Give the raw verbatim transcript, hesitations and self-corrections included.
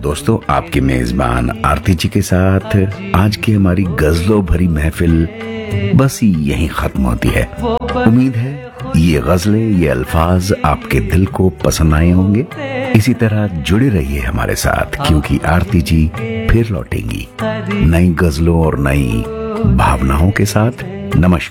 दोस्तों, आपके मेजबान आरती जी के साथ आज की हमारी गजलों भरी महफिल बस यहीं खत्म होती है। उम्मीद है ये गजलें, ये अल्फाज आपके दिल को पसंद आए होंगे। इसी तरह जुड़े रहिए हमारे साथ, क्योंकि आरती जी फिर लौटेंगी नई गजलों और नई भावनाओं के साथ। नमस्कार।